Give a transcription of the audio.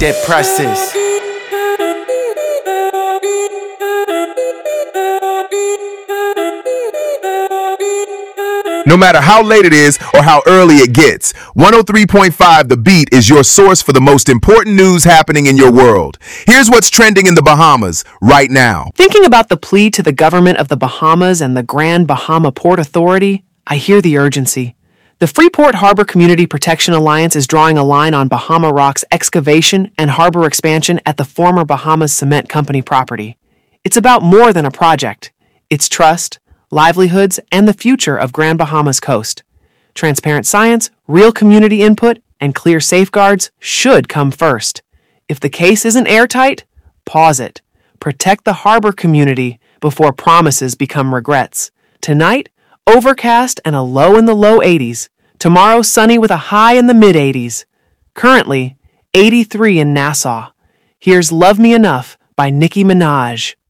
Depresses. No matter how late it is or how early it gets, 103.5 The Beat is your source for the most important news happening in your world. Here's what's trending in the Bahamas right now. Thinking about the plea to the government of the Bahamas and the Grand Bahama Port Authority, I hear the urgency. The Freeport Harbor Community Protection Alliance is drawing a line on Bahama Rock's excavation and harbor expansion at the former Bahamas Cement Company property. It's about more than a project. It's trust, livelihoods, and the future of Grand Bahama's coast. Transparent science, real community input, and clear safeguards should come first. If the case isn't airtight, pause it. Protect the harbor community before promises become regrets. Tonight, overcast and a low in the low 80s. Tomorrow, sunny with a high in the mid-80s. Currently, 83 in Nassau. Here's Love Me Enough by Nicki Minaj.